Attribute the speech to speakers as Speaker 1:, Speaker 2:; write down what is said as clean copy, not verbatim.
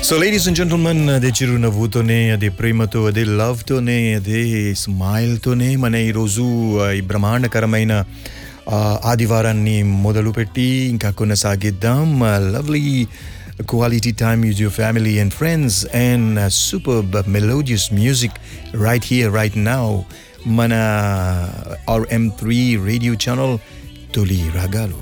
Speaker 1: So ladies and gentlemen, అదే చిరునవ్వుతోనే, అదే ప్రేమతో, అదే లవ్తోనే, అదే స్మైల్తోనే మన ఈరోజు ఈ బ్రహ్మాండకరమైన ఆదివారాన్ని మొదలుపెట్టి ఇంకా కొనసాగిద్దాం. Lovely quality time with your family and friends and superb melodious music right here, right now. Mana RM3 radio channel Tuli Ragalu.